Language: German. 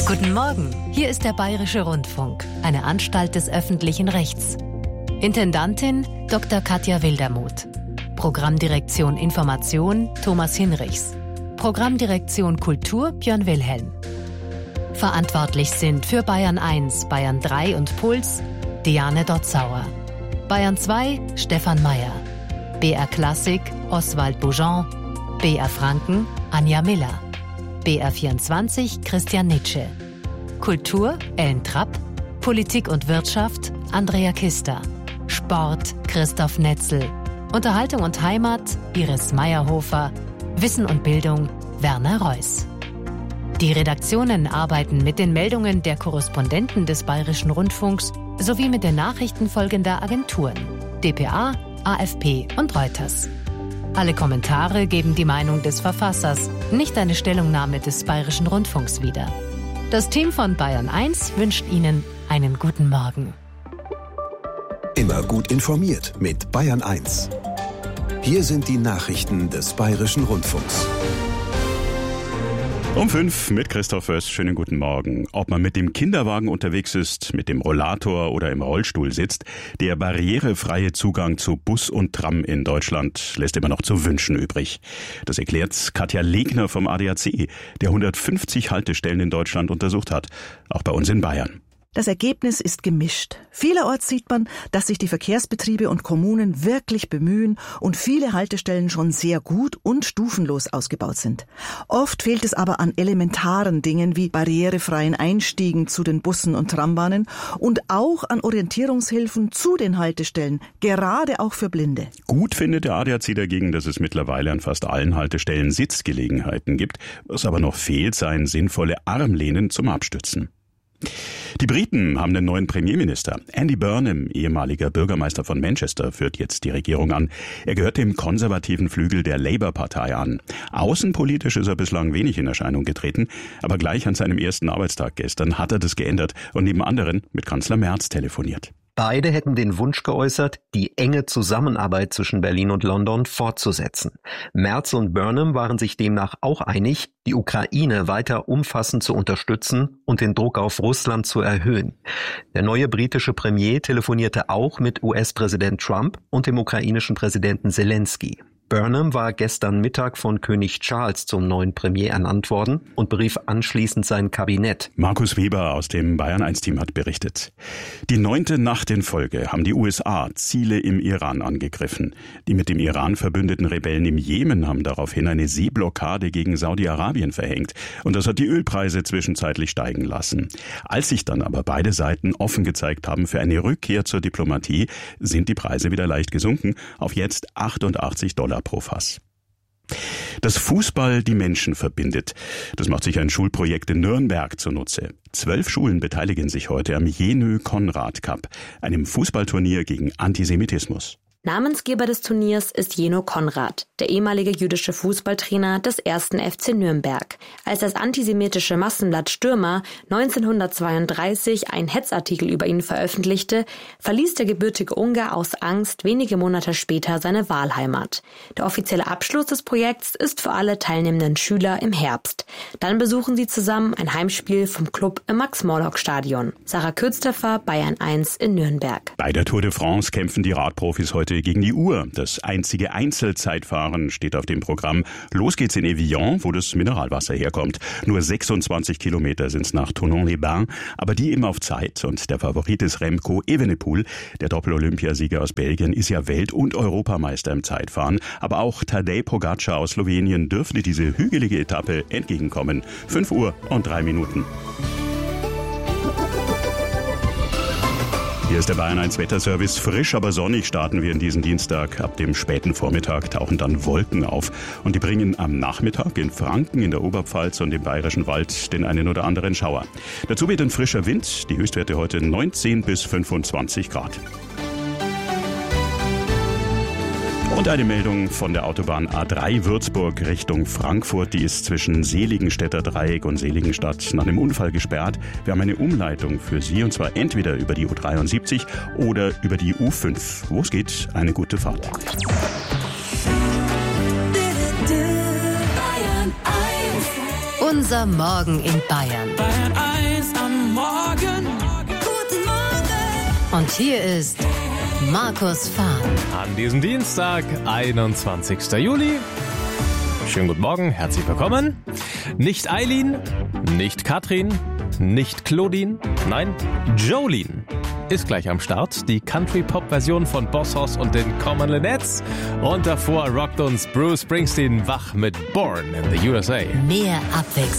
Guten Morgen, hier ist der Bayerische Rundfunk, eine Anstalt des öffentlichen Rechts. Intendantin Dr. Katja Wildermuth. Programmdirektion Information Thomas Hinrichs. Programmdirektion Kultur Björn Wilhelm. Verantwortlich sind für Bayern 1, Bayern 3 und Puls Diane Dotzauer. Bayern 2 Stefan Mayer. BR Klassik Oswald Boujon. BR Franken Anja Miller. BR24 Christian Nitsche. Kultur Ellen Trapp. Politik und Wirtschaft Andrea Kister. Sport Christoph Netzel. Unterhaltung und Heimat Iris Meyerhofer. Wissen und Bildung Werner Reuss. Die Redaktionen arbeiten mit den Meldungen der Korrespondenten des Bayerischen Rundfunks sowie mit den Nachrichten folgender Agenturen: dpa, AFP und Reuters. Alle Kommentare geben die Meinung des Verfassers, nicht eine Stellungnahme des Bayerischen Rundfunks wieder. Das Team von Bayern 1 wünscht Ihnen einen guten Morgen. Immer gut informiert mit Bayern 1. Hier sind die Nachrichten des Bayerischen Rundfunks. Um 5 mit Christoph Wöss. Schönen guten Morgen. Ob man mit dem Kinderwagen unterwegs ist, mit dem Rollator oder im Rollstuhl sitzt, der barrierefreie Zugang zu Bus und Tram in Deutschland lässt immer noch zu wünschen übrig. Das erklärt Katja Legner vom ADAC, der 150 Haltestellen in Deutschland untersucht hat, auch bei uns in Bayern. Das Ergebnis ist gemischt. Vielerorts sieht man, dass sich die Verkehrsbetriebe und Kommunen wirklich bemühen und viele Haltestellen schon sehr gut und stufenlos ausgebaut sind. Oft fehlt es aber an elementaren Dingen wie barrierefreien Einstiegen zu den Bussen und Trambahnen und auch an Orientierungshilfen zu den Haltestellen, gerade auch für Blinde. Gut findet der ADAC dagegen, dass es mittlerweile an fast allen Haltestellen Sitzgelegenheiten gibt. Was aber noch fehlt, seien sinnvolle Armlehnen zum Abstützen. Die Briten haben einen neuen Premierminister. Andy Burnham, ehemaliger Bürgermeister von Manchester, führt jetzt die Regierung an. Er gehört dem konservativen Flügel der Labour-Partei an. Außenpolitisch ist er bislang wenig in Erscheinung getreten, aber gleich an seinem ersten Arbeitstag gestern hat er das geändert und neben anderen mit Kanzler Merz telefoniert. Beide hätten den Wunsch geäußert, die enge Zusammenarbeit zwischen Berlin und London fortzusetzen. Merz und Burnham waren sich demnach auch einig, die Ukraine weiter umfassend zu unterstützen und den Druck auf Russland zu erhöhen. Der neue britische Premier telefonierte auch mit US-Präsident Trump und dem ukrainischen Präsidenten Zelensky. Burnham war gestern Mittag von König Charles zum neuen Premier ernannt worden und berief anschließend sein Kabinett. Markus Weber aus dem Bayern 1-Team hat berichtet. Die 9. Nacht in Folge haben die USA Ziele im Iran angegriffen. Die mit dem Iran verbündeten Rebellen im Jemen haben daraufhin eine Seeblockade gegen Saudi-Arabien verhängt. Und das hat die Ölpreise zwischenzeitlich steigen lassen. Als sich dann aber beide Seiten offen gezeigt haben für eine Rückkehr zur Diplomatie, sind die Preise wieder leicht gesunken auf jetzt $88 pro Fass. Dass Fußball die Menschen verbindet, das macht sich ein Schulprojekt in Nürnberg zunutze. 12 Schulen beteiligen sich heute am Jenö-Konrad-Cup, einem Fußballturnier gegen Antisemitismus. Namensgeber des Turniers ist Jenö Konrad, der ehemalige jüdische Fußballtrainer des 1. FC Nürnberg. Als das antisemitische Massenblatt Stürmer 1932 einen Hetzartikel über ihn veröffentlichte, verließ der gebürtige Ungar aus Angst wenige Monate später seine Wahlheimat. Der offizielle Abschluss des Projekts ist für alle teilnehmenden Schüler im Herbst. Dann besuchen sie zusammen ein Heimspiel vom Club im Max-Morlock-Stadion. Sarah Kürzterfer, Bayern 1 in Nürnberg. Bei der Tour de France kämpfen die Radprofis heute gegen die Uhr. Das einzige Einzelzeitfahren steht auf dem Programm. Los geht's in Evian, wo das Mineralwasser herkommt. Nur 26 Kilometer sind's nach Thonon-les-Bains, aber die eben auf Zeit. Und der Favorit ist Remco Evenepoel. Der Doppel-Olympiasieger aus Belgien ist ja Welt- und Europameister im Zeitfahren. Aber auch Tadej Pogačar aus Slowenien dürfte diese hügelige Etappe entgegenkommen. 5 Uhr und 3 Minuten. Hier ist der Bayern 1 Wetterservice. Frisch, aber sonnig starten wir in diesen Dienstag. Ab dem späten Vormittag tauchen dann Wolken auf. Und die bringen am Nachmittag in Franken, in der Oberpfalz und im Bayerischen Wald den einen oder anderen Schauer. Dazu weht ein frischer Wind. Die Höchstwerte heute 19 bis 25 Grad. Und eine Meldung von der Autobahn A3 Würzburg Richtung Frankfurt. Die ist zwischen Seligenstädter Dreieck und Seligenstadt nach einem Unfall gesperrt. Wir haben eine Umleitung für Sie, und zwar entweder über die U73 oder über die U5. Wo es geht, eine gute Fahrt. Unser Morgen in Bayern. Bayern 1 am Morgen. Guten Morgen. Und hier ist Markus Fahr. An diesem Dienstag, 21. Juli. Schönen guten Morgen, herzlich willkommen. Nicht Eileen, nicht Katrin, nicht Claudine, nein, Jolene ist gleich am Start. Die Country-Pop-Version von Boss Hoss und den Common Linnets. Und davor rockt uns Bruce Springsteen wach mit Born in the USA. Mehr Abwechslung.